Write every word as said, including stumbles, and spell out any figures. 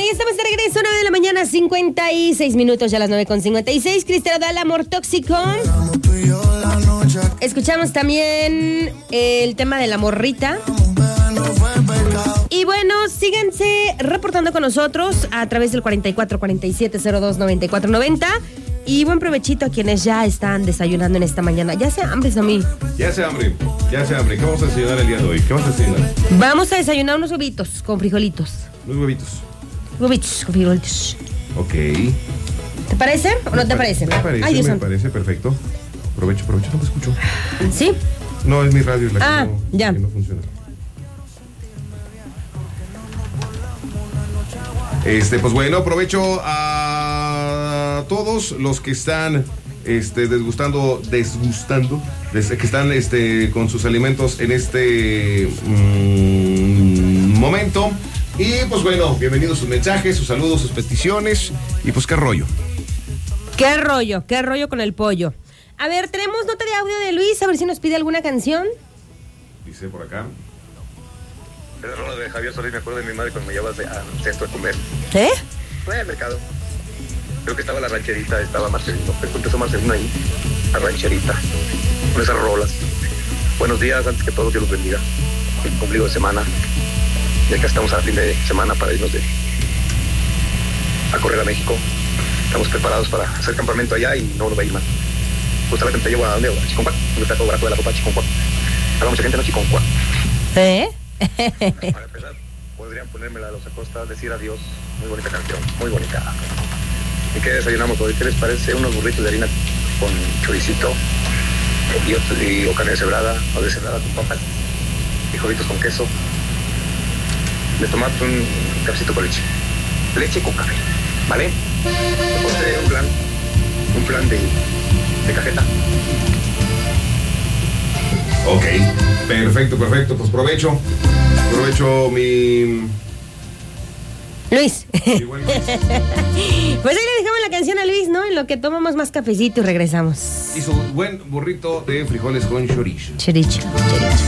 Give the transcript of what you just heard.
ya estamos de regreso, nueve de la mañana, cincuenta y seis minutos, ya las nueve con cincuenta y seis. Cristiano Dal, Amor Tóxico. Escuchamos también el tema de la morrita. Y bueno, síganse reportando con nosotros a través del cuarenta y cuatro cuarenta y siete cero dos noventa y cuatro noventa. Y buen provechito a quienes ya están desayunando en esta mañana. Ya sea hambre, Sammy. Ya sea hambre, ya sea hambre. ¿Qué vamos a desayunar el día de hoy? ¿Qué vamos a desayunar? Vamos a desayunar unos huevitos con frijolitos. Unos huevitos. Huevitos con frijolitos. Ok. ¿Te parece o no te parece? Me parece, Ay, Dios me santo. parece perfecto. Provecho, provecho, no te escucho. ¿Sí? No, es mi radio la que, Ah, no, ya. que no funciona. Este, pues bueno, aprovecho a todos los que están este, desgustando, desgustando, des, que están este, con sus alimentos en este mmm, momento. Y pues bueno, bienvenidos sus mensajes, sus saludos, sus peticiones. Y pues qué rollo. ¿Qué rollo? ¿Qué rollo con el pollo? A ver, tenemos nota de audio de Luis, a ver si nos pide alguna canción. Dice por acá. Esa rola de Javier Solís, me acuerdo de mi madre cuando me llevas a cesto a comer. ¿Eh? Fue al mercado. Creo que estaba la rancherita, estaba Marcelino. Empezó Marcelino ahí, la rancherita, con esas rolas. Buenos días, antes que todo, Dios los bendiga. El ombligo de semana. Y acá estamos a fin de semana para irnos de, a correr a México. Estamos preparados para hacer campamento allá y no nos va a ir mal. Justamente te llevo a donde, a Chiconcuac, donde está todo barato de la copa Chiconcuac. Habrá mucha gente, no Chiconcuac. ¿Eh? Para empezar, podrían ponérmela a los Acosta, decir adiós. Muy bonita canción, muy bonita. ¿Y qué desayunamos hoy? ¿Qué les parece? Unos burritos de harina con choricito y, otro, y o carne deshebrada o deshebrada con papas, frijolitos con queso. De tomate un cafecito con leche. Leche con café, ¿vale? Entonces, un plan, un plan de, de cajeta. Ok, perfecto, perfecto. Pues provecho. Provecho mi... Luis. mi buen Luis. Pues ahí le dejamos la canción a Luis, ¿no? En lo que tomamos más cafecito y regresamos. Y su buen burrito de frijoles con chorizo. Chorizo, chorizo.